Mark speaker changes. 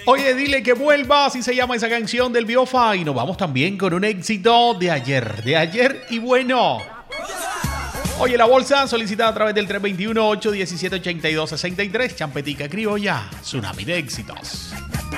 Speaker 1: Oye, dile que vuelva, así se llama esa canción del Biofa. Y nos vamos también con un éxito de ayer y bueno. Oye, la bolsa solicitada a través del 321-817-8263. Champetica criolla, tsunami de éxitos.